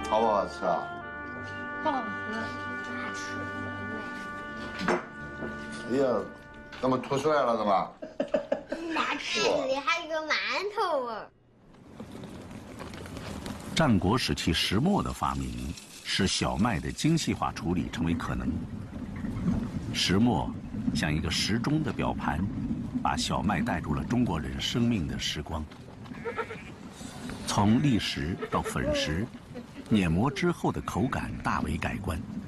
好不好吃啊？ 不好吃，爱吃哎呀，怎么吐出来了？怎么？ 难吃，里还有个馒头啊！ 战国时期石磨的发明，使小麦的精细化处理成为可能。石磨像一个时钟的表盘，把小麦带入了中国人生命的时光。从砾石到粉石，碾磨之后的口感大为改观。